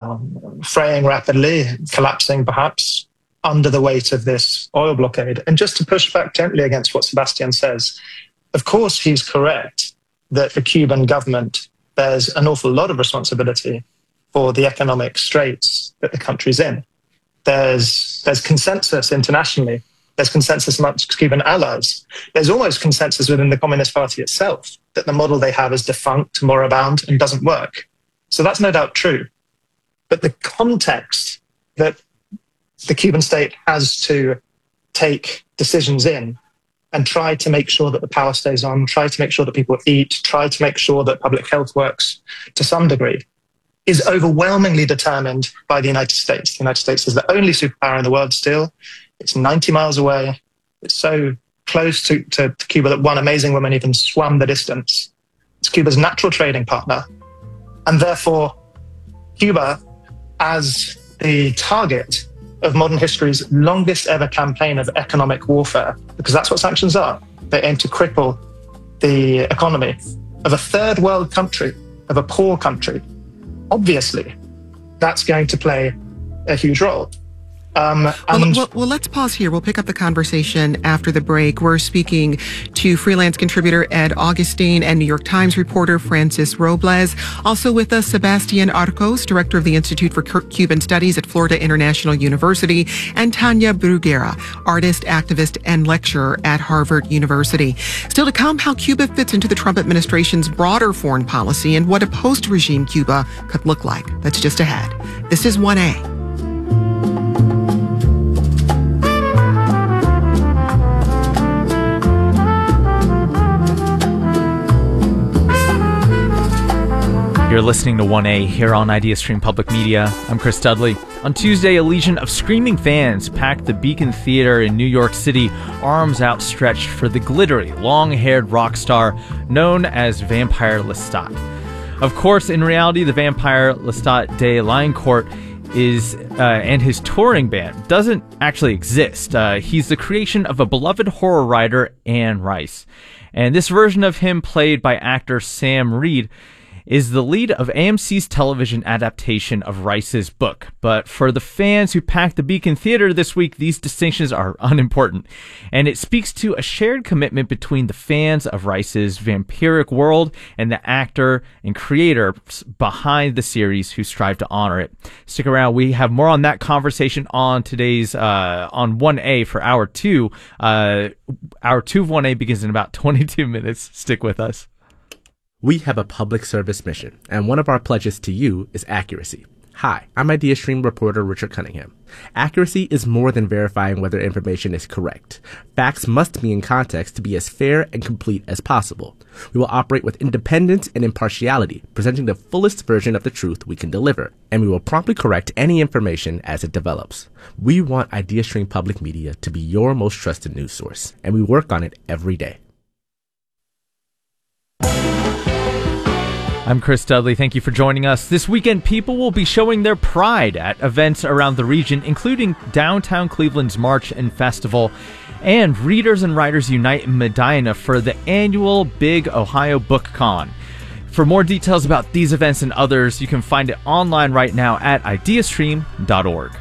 fraying rapidly, collapsing perhaps under the weight of this oil blockade. And just to push back gently against what Sebastian says, of course he's correct that the Cuban government bears an awful lot of responsibility for the economic straits that the country's in. There's consensus internationally. There's consensus amongst Cuban allies. There's almost consensus within the Communist Party itself that the model they have is defunct, moribund, and doesn't work. So that's no doubt true. But the context that the Cuban state has to take decisions in and try to make sure that the power stays on, try to make sure that people eat, try to make sure that public health works to some degree, is overwhelmingly determined by the United States. The United States is the only superpower in the world still. It's 90 miles away. It's so close to Cuba that one amazing woman even swam the distance. It's Cuba's natural trading partner. And therefore, Cuba, as the target of modern history's longest ever campaign of economic warfare, because that's what sanctions are. They aim to cripple the economy of a third world country, of a poor country. Obviously, that's going to play a huge role. Well, let's pause here. We'll pick up the conversation after the break. We're speaking to freelance contributor Ed Augustine and New York Times reporter Francis Robles. Also with us, Sebastian Arcos, director of the Institute for Cuban Studies at Florida International University, and Tania Bruguera, artist, activist, and lecturer at Harvard University. Still to come, how Cuba fits into the Trump administration's broader foreign policy and what a post-regime Cuba could look like. That's just ahead. This is 1A. You're listening to 1A here on IdeaStream Public Media. I'm Chris Dudley. On Tuesday, a legion of screaming fans packed the Beacon Theater in New York City, arms outstretched for the glittery, long-haired rock star known as Vampire Lestat. Of course, in reality, the Vampire Lestat de Lioncourt and his touring band doesn't actually exist. He's the creation of a beloved horror writer, Anne Rice. And this version of him, played by actor Sam Reed, is the lead of AMC's television adaptation of Rice's book. But for the fans who packed the Beacon Theater this week, these distinctions are unimportant. And it speaks to a shared commitment between the fans of Rice's vampiric world and the actor and creator behind the series who strive to honor it. Stick around. We have more on that conversation on today's, on 1A for Hour 2. Hour 2 of 1A begins in about 22 minutes. Stick with us. We have a public service mission, and one of our pledges to you is accuracy. Hi, I'm IdeaStream reporter Richard Cunningham. Accuracy is more than verifying whether information is correct. Facts must be in context to be as fair and complete as possible. We will operate with independence and impartiality, presenting the fullest version of the truth we can deliver, and we will promptly correct any information as it develops. We want IdeaStream Public Media to be your most trusted news source, and we work on it every day. I'm Chris Dudley. Thank you for joining us. This weekend, people will be showing their pride at events around the region, including downtown Cleveland's March and Festival, and Readers and Writers Unite in Medina for the annual Big Ohio Book Con. For more details about these events and others, you can find it online right now at ideastream.org.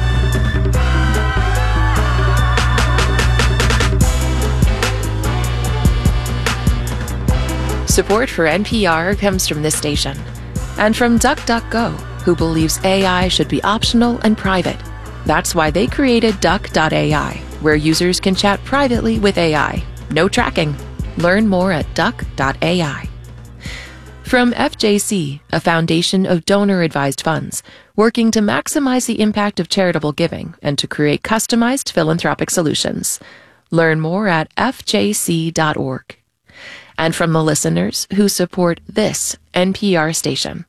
Support for NPR comes from this station and from DuckDuckGo, who believes AI should be optional and private. That's why they created Duck.ai, where users can chat privately with AI. No tracking. Learn more at Duck.ai. From FJC, a foundation of donor-advised funds, working to maximize the impact of charitable giving and to create customized philanthropic solutions. Learn more at fjc.org. And from the listeners who support this NPR station.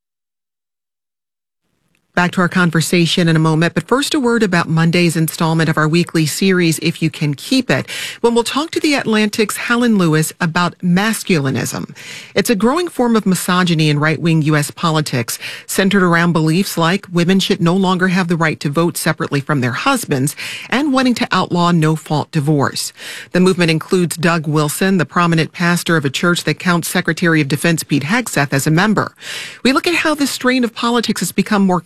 Back to our conversation in a moment, but first a word about Monday's installment of our weekly series, If You Can Keep It, when we'll talk to The Atlantic's Helen Lewis about masculinism. It's a growing form of misogyny in right-wing U.S. politics, centered around beliefs like women should no longer have the right to vote separately from their husbands and wanting to outlaw no-fault divorce. The movement includes Doug Wilson, the prominent pastor of a church that counts Secretary of Defense Pete Hegseth as a member. We look at how this strain of politics has become more